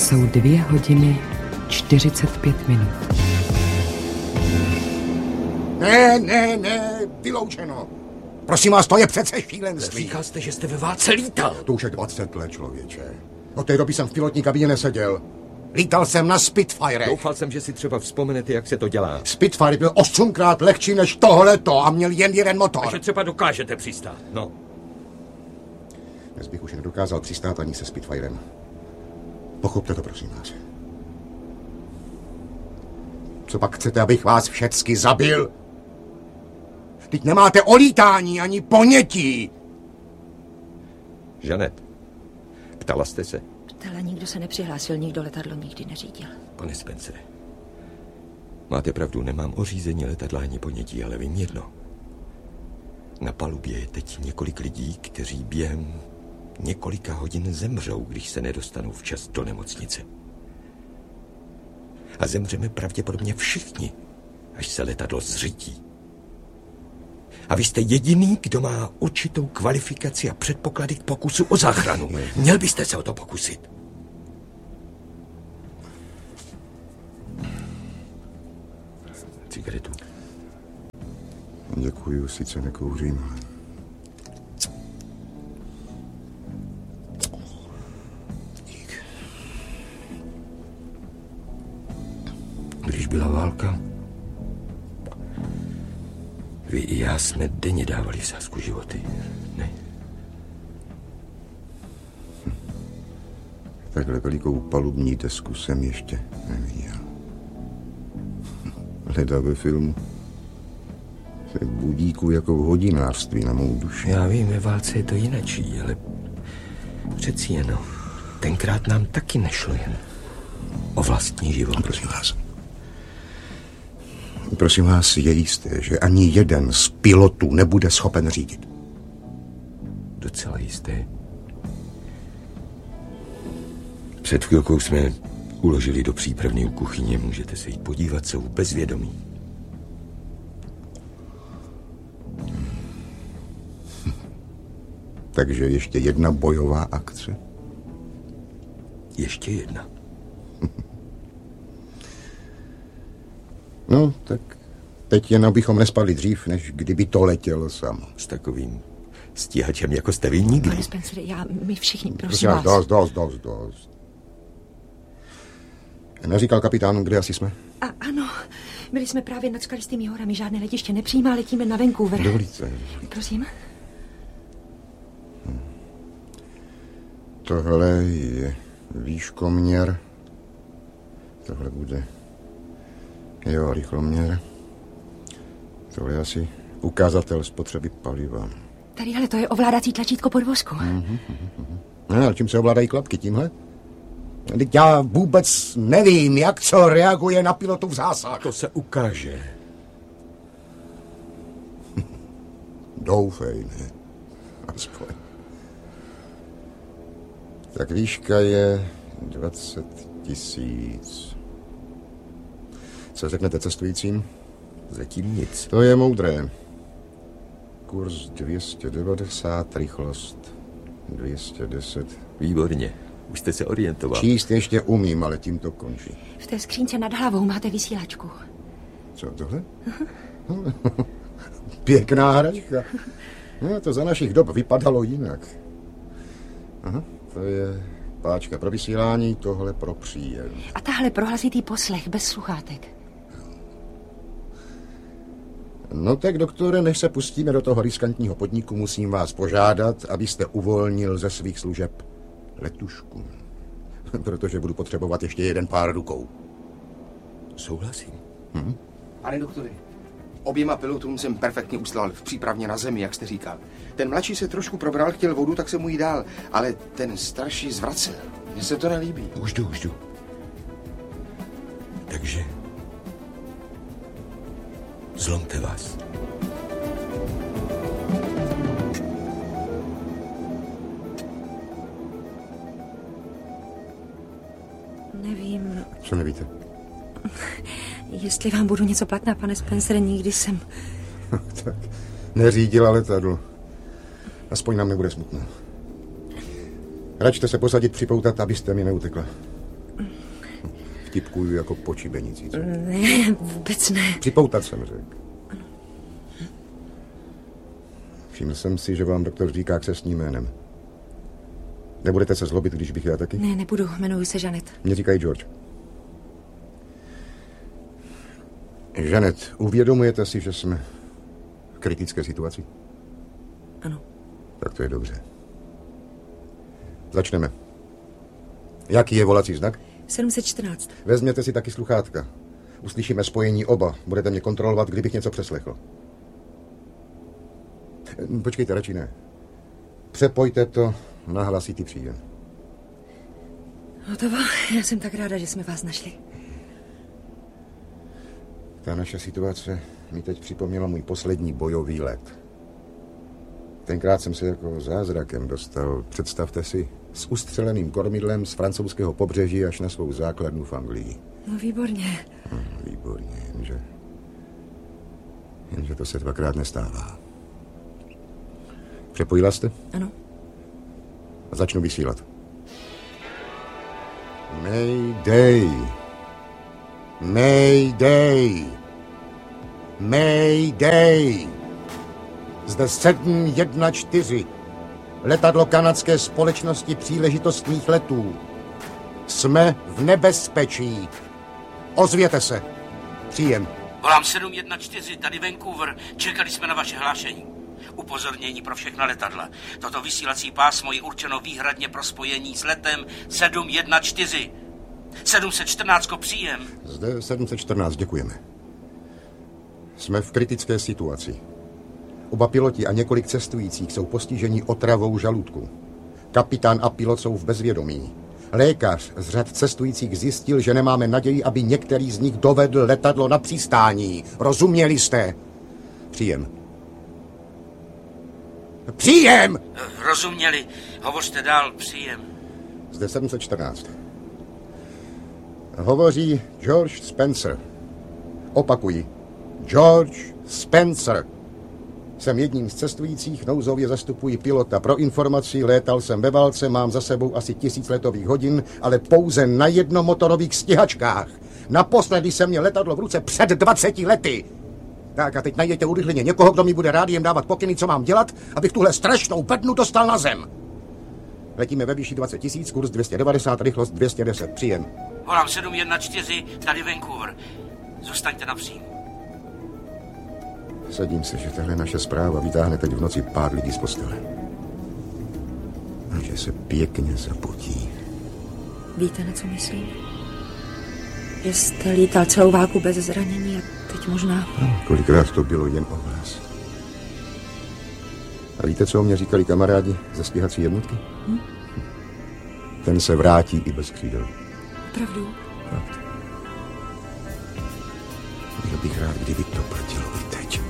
Jsou 2 hodiny 45 minut. Ne, vyloučeno. Prosím vás, to je přece šílenství. Říkal jste, že jste ve válce lítal. To už je 20 let, člověče. Od té doby jsem v pilotní kabině neseděl. Lítal jsem na Spitfire. Doufal jsem, že si třeba vzpomenete, jak se to dělá. Spitfire byl 8krát lehčí než tohleto a měl jen jeden motor. A že třeba dokážete přistát, no. Dnes bych už nedokázal přistát ani se Spitfirem. Pochopte to, prosím vás. Co pak chcete, abych vás všecky zabil? Teď nemáte o lítání ani ponětí. Žanet, ptala jste se? Ptala, nikdo se nepřihlásil, nikdo letadlo nikdy neřídil. Pane Spencere, máte pravdu, nemám o řízení letadla ani ponětí, ale vím jedno. Na palubě je teď několik lidí, kteří během několika hodin zemřou, když se nedostanou včas do nemocnice. A zemřeme pravděpodobně všichni, až se letadlo zřítí. A vy jste jediný, kdo má určitou kvalifikaci a předpoklady k pokusu o záchranu. Měl byste se o to pokusit. Cigaretu. Děkuju, sice nekouřím, ale... Když byla válka, vy i já jsme denně dávali v sázku životy, ne? Takhle velikou palubní desku jsem ještě neviděl. Leda ve filmu. Se budíku jako v hodinářství na mou duši. Já vím, ve válce je to jinačí, ale přeci jen, tenkrát nám taky nešlo jen o vlastní život. Prosím vás, je jisté, že ani jeden z pilotů nebude schopen řídit. Docela jisté. Před chvilkou jsme uložili do přípravny u kuchyně. Můžete se jít podívat, jsou bezvědomí. Takže ještě jedna bojová akce? Ještě jedna. No, tak teď jen abychom nespadli dřív, než kdyby to letělo samo. S takovým stíhačem, jako jste vy, nikdy. Pane Spencer, my všichni, prosím vás. Dost. Neříkal kapitán, kde asi jsme? Ano, byli jsme právě nad Skalistými horami, žádné letiště nepřijímá, letíme na Vancouver. Dovolíte. Prosím? Tohle je výškoměr. Tohle bude... Jo, rychloměr. Tohle je asi ukazatel spotřeby paliva. Tady, ale to je ovládací tlačítko podvozku. No, čím se ovládají klapky, tímhle? Teď já vůbec nevím, jak co reaguje na pilotův zásah. To se ukáže. Doufej, ne? Aspoň. Tak výška je 20 000. Co řeknete cestujícím? Zatím nic. To je moudré. Kurz 290, rychlost 210. Výborně. Už jste se orientoval. Číst ještě umím, ale tím to končí. V té skřínce nad hlavou máte vysílačku. Co tohle? Pěkná hračka. No, to za našich dob vypadalo jinak. Aha, to je páčka pro vysílání, tohle pro příjem. A tahle pro hlasitý poslech, bez sluchátek. No tak, doktore, než se pustíme do toho riskantního podniku, musím vás požádat, abyste uvolnil ze svých služeb letušku. Protože budu potřebovat ještě jeden pár rukou. Souhlasím. Pane doktore, oběma pilotům jsem perfektně uslal v přípravně na zemi, jak jste říkal. Ten mladší se trošku probral, chtěl vodu, tak se mu jí dal, ale ten starší zvracel. Mně se to nelíbí. Už jdu. Takže zlomte vás. Nevím. Co nevíte? Jestli vám budu něco platná, pane Spencer, nikdy jsem... Tak neřídila letadlo. Aspoň nám nebude smutno. Račte se posadit, připoutat, abyste mi neutekla. vtipkuju jako po šibenici. Ne, vůbec ne. Připoutat jsem řekl. Všiml jsem si, že vám doktor říká křestním jménem. Nebudete se zlobit, když bych já taky? Ne, nebudu, jmenuji se Janet. Mě říkají George. Janet, uvědomujete si, že jsme v kritické situaci? Ano. Tak to je dobře. Začneme. Jaký je volací znak? 714. Vezměte si taky sluchátka. Uslyšíme spojení oba. Budete mě kontrolovat, kdybych něco přeslechl. Počkejte, radši ne. Přepojte to na hlasitý příjem. Hotovo. Já jsem tak ráda, že jsme vás našli. Ta naše situace mi teď připomněla můj poslední bojový let. Tenkrát jsem se jako zázrakem dostal, představte si, s ustřeleným kormidlem z francouzského pobřeží až na svou základnu v Anglii. No výborně. Výborně, jenže to se dvakrát nestává. Přepojila jste? Ano. Začnu vysílat. Mayday. Mayday. Mayday. Zde 714. Letadlo kanadské společnosti příležitostných letů. Jsme v nebezpečí. Ozvěte se. Příjem. Volám 714, tady Vancouver. Čekali jsme na vaše hlášení. Upozornění pro všechna letadla. Toto vysílací pásmo je určeno výhradně pro spojení s letem 714. 714, příjem. Zde 714, děkujeme. Jsme v kritické situaci. Oba piloti a několik cestujících jsou postiženi otravou žaludku. Kapitán a pilot jsou v bezvědomí. Lékař z řad cestujících zjistil, že nemáme naději, aby některý z nich dovedl letadlo na přistání. Rozuměli jste? Příjem. Příjem! Rozuměli. Hovořte dál, příjem. Zde 714. Hovoří George Spencer. Opakuji. George Spencer. Jsem jedním z cestujících, nouzově zastupuji pilota. Pro informaci, létal jsem ve válce, mám za sebou asi 1000 letových hodin, ale pouze na jednomotorových stíhačkách. Naposledy jsem měl letadlo v ruce před 20 lety. Tak a teď najděte urychleně někoho, kdo mi bude rádiem dávat pokyny, co mám dělat, abych tuhle strašnou bednu dostal na zem. Letíme ve výši 20 000, kurz 290, rychlost 210. Příjem. Volám 714, tady Vancouver. Zůstaňte na příjmu. Sadím se, že tahle naše zpráva vytáhne teď v noci pár lidí z postele. A že se pěkně zapotí. Víte, na co myslím? Že jste lítal celou válku bez zranění a teď možná... Kolikrát to bylo jen obraz. A víte, co o mě říkali kamarádi ze stíhací jednotky? Ten se vrátí i bez křídel. Opravdu? Fakt. Byl bych rád, kdyby to platilo i teď.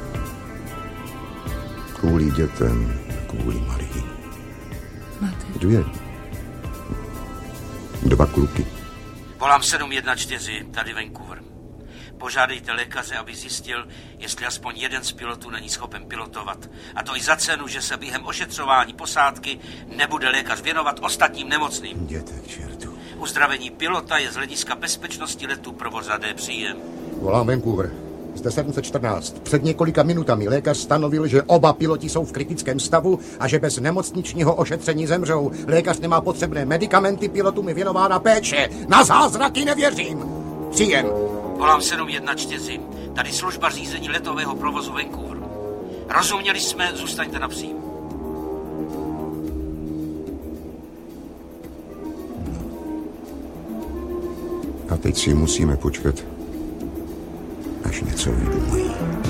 Kvůli dětem, kvůli Marii. Máte? 2. 2 kluky. Volám 714, tady Vancouver. Požádejte lékaře, aby zjistil, jestli aspoň jeden z pilotů není schopen pilotovat. A to i za cenu, že se během ošetřování posádky nebude lékař věnovat ostatním nemocným. Jděte k čertu. Uzdravení pilota je z hlediska bezpečnosti letu prvořadé příjem. Volám Vancouver. Zde 714. Před několika minutami lékař stanovil, že oba piloti jsou v kritickém stavu a že bez nemocničního ošetření zemřou. Lékař nemá potřebné medicamenty, pilotům je věnována péče. Na zázraky nevěřím. Příjem. Volám 714. Tady služba řízení letového provozu Vancouver. Rozuměli jsme, zůstaňte na příjmu. A teď si musíme počkat, až něco vydumají.